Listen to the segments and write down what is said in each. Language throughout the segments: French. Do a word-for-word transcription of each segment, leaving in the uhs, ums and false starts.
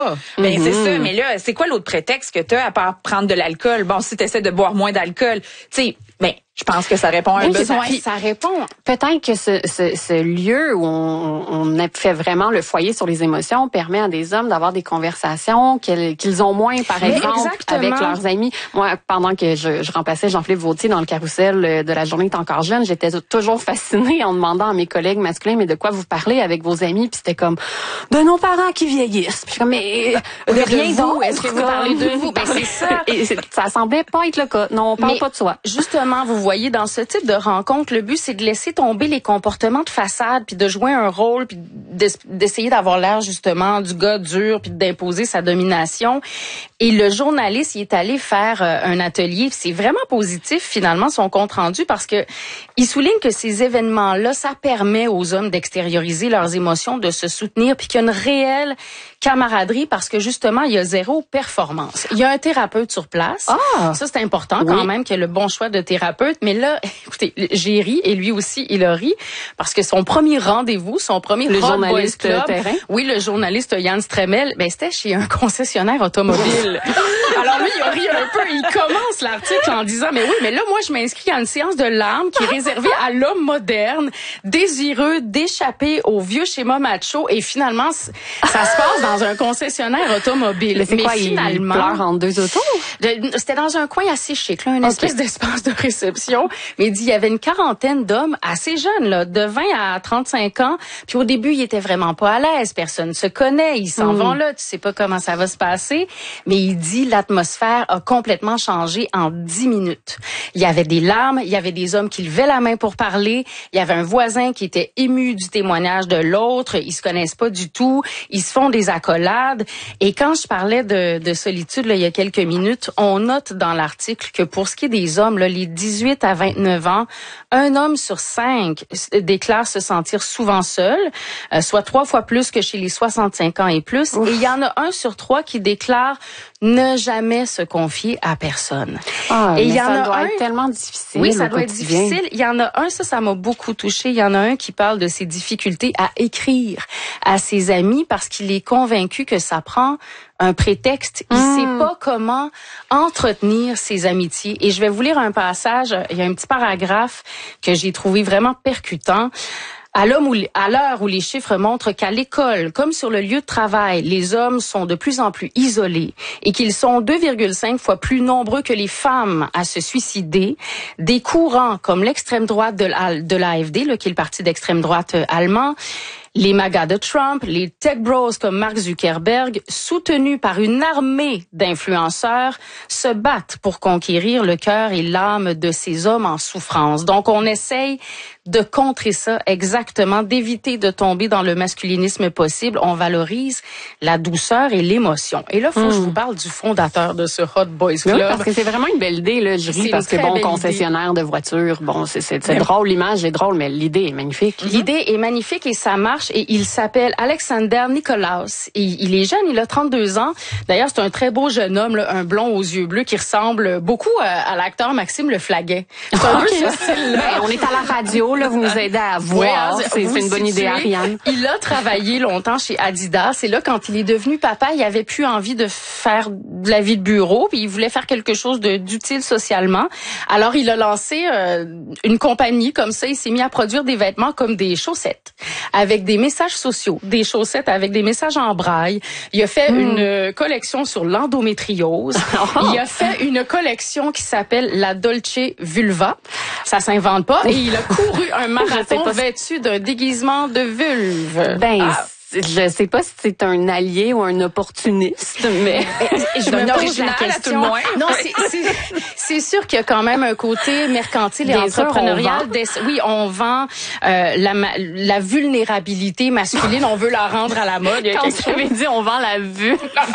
Ben Mm-hmm. c'est ça, mais là, c'est quoi l'autre prétexte que tu as à part prendre de l'alcool? Bon, si tu essaies de boire moins d'alcool, tu sais, ben je pense que ça répond à un Oui, besoin. ça, ça répond. Peut-être que ce, ce, ce lieu où on, on fait vraiment le foyer sur les émotions permet à des hommes d'avoir des conversations qu'ils, qu'ils ont moins, par Mais exemple, exactement. avec leurs amis. Moi, pendant que je, je remplaçais Jean-Philippe Vautier dans le carrousel de La journée est encore jeune, j'étais toujours fascinée en demandant à mes collègues masculins, mais de quoi vous parlez avec vos amis? Puis c'était comme, de nos parents qui vieillissent. Puis je suis comme, mais de Oui, rien de vous, d'autre. est-ce que vous parlez de vous? Ben c'est ça. Et ça semblait pas être le cas. Non, on parle Mais pas de soi. Justement, vous voyez, dans ce type de rencontre, le but, c'est de laisser tomber les comportements de façade, puis de jouer un rôle, puis d'essayer d'avoir l'air, justement, du gars dur, puis d'imposer sa domination. Et le journaliste, il est allé faire euh, un atelier. C'est vraiment positif, finalement, son compte-rendu, parce que il souligne que ces événements-là, ça permet aux hommes d'extérioriser leurs émotions, de se soutenir, puis qu'il y a une réelle camaraderie, parce que, justement, il y a zéro performance. Il y a un thérapeute sur place. Ah! Ça, c'est important quand Oui. même, qu'il y ait le bon choix de thérapeute. Mais là, écoutez, j'ai ri, et lui aussi, il a ri, parce que son premier rendez-vous, son premier Le Hot journaliste Boys Club, terrain. oui, le journaliste Yann Stremel, ben c'était chez un concessionnaire automobile. Alors lui, il a ri un peu. Il commence l'article en disant, mais oui, mais là, moi, je m'inscris à une séance de larmes qui est réservée à l'homme moderne, désireux d'échapper au vieux schéma macho. Et finalement, ça se passe dans un concessionnaire automobile. Mais c'est quoi, finalement, il pleure entre deux autos? de- c'était dans un coin assez chic, là, une espèce d'espace de réception. Mais il dit, il y avait une quarantaine d'hommes assez jeunes, là, de vingt à trente-cinq ans. Puis au début, ils étaient vraiment pas à l'aise. Personne se connaît. Ils s'en Mm. vont là. Tu sais pas comment ça va se passer. Mais il dit, l'atmosphère a complètement changé en dix minutes. Il y avait des larmes. Il y avait des hommes qui levaient la main pour parler. Il y avait un voisin qui était ému du témoignage de l'autre. Ils se connaissent pas du tout. Ils se font des accolades. Et quand je parlais de, de solitude, là, il y a quelques minutes, on note dans l'article que pour ce qui est des hommes, là, les dix-huit à vingt-neuf ans, un homme sur cinq déclare se sentir souvent seul, euh, soit trois fois plus que chez les soixante-cinq ans et plus. Ouf. Et il y en a un sur trois qui déclare ne jamais se confier à personne. Ah, Et mais il y en ça a doit un- être tellement difficile. Oui, ça au doit être quotidien. difficile. Il y en a un, ça, ça m'a beaucoup touché. Il y en a un qui parle de ses difficultés à écrire à ses amis parce qu'il est convaincu que ça prend un prétexte. Il Mm. sait pas comment entretenir ses amitiés. Et je vais vous lire un passage. Il y a un petit paragraphe que j'ai trouvé vraiment percutant. À l'homme où, à l'heure où les chiffres montrent qu'à l'école, comme sur le lieu de travail, les hommes sont de plus en plus isolés et qu'ils sont deux virgule cinq fois plus nombreux que les femmes à se suicider, des courants comme l'extrême droite de l'A- de l'A F D, là, qui est le parti d'extrême droite euh, allemand, les MAGA de Trump, les tech bros comme Mark Zuckerberg, soutenus par une armée d'influenceurs, se battent pour conquérir le cœur et l'âme de ces hommes en souffrance. Donc, on essaye de contrer ça exactement, d'éviter de tomber dans le masculinisme possible. On valorise la douceur et l'émotion. Et là, il faut que je vous parle du fondateur de ce Hot Boys Mais Club. oui, parce que c'est vraiment une belle idée, là. Je C'est ris une parce que très bon, belle concessionnaire de voitures, bon, c'est, c'est, c'est Mais- drôle, l'image est drôle, mais l'idée est magnifique. L'idée est magnifique et ça marche. Et il s'appelle Alexander Nikolaus. Et il est jeune, il a trente-deux ans. D'ailleurs, c'est un très beau jeune homme, là, un blond aux yeux bleus qui ressemble beaucoup à, à l'acteur Maxime Le Flaguet. C'est un peu ce style-là. Ben, on est à la radio, là, vous nous aidez à voir. Ouais, hein, c'est, vous c'est une bonne situez. idée, Ariane. Il a travaillé longtemps chez Adidas. Et là, quand il est devenu papa, il avait plus envie de faire de la vie de bureau, puis il voulait faire quelque chose de, d'utile socialement. Alors, il a lancé euh, une compagnie comme ça. Il s'est mis à produire des vêtements comme des chaussettes avec des messages sociaux, des chaussettes avec des messages en braille. Il a fait Mm. une euh, collection sur l'endométriose. Il a fait une collection qui s'appelle la Dolce Vulva. Ça s'invente pas. Et il a couru un marathon pas. vêtu d'un déguisement de vulve. Ben, Ah. je sais pas si c'est un allié ou un opportuniste, mais je D'un me pose original la à tout le question. moins. Non, c'est, c'est, c'est sûr qu'il y a quand même un côté mercantile et Bien sûr, entrepreneurial. on vend. Des- oui, on vend euh, la, ma- la vulnérabilité masculine. On veut la rendre à la mode. Il y a quand quelque vous chose- avez dit on vend la vue,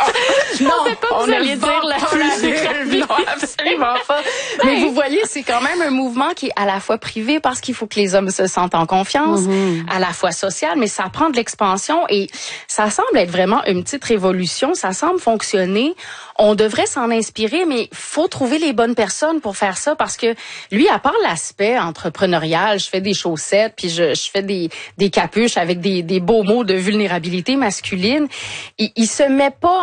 je Non, pensais pas que on vous ne alliez vend dire la pas la vulnérabilité. Non, absolument pas. Mais vous voyez, c'est quand même un mouvement qui est à la fois privé parce qu'il faut que les hommes se sentent en confiance, Mhm. à la fois social, mais ça prend de l'expansion et ça semble être vraiment une petite révolution. Ça semble fonctionner. On devrait s'en inspirer, mais faut trouver les bonnes personnes pour faire ça parce que lui, à part l'aspect entrepreneurial, je fais des chaussettes puis je, je fais des, des capuches avec des, des beaux mots de vulnérabilité masculine, il, il se met pas